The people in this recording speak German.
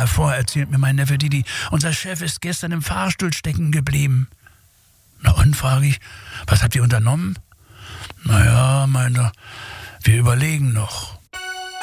mal vor, erzählt mir mein Neffe Didi. Unser Chef ist gestern im Fahrstuhl stecken geblieben. Na und, frage ich, was habt ihr unternommen? Naja, meint er, wir überlegen noch.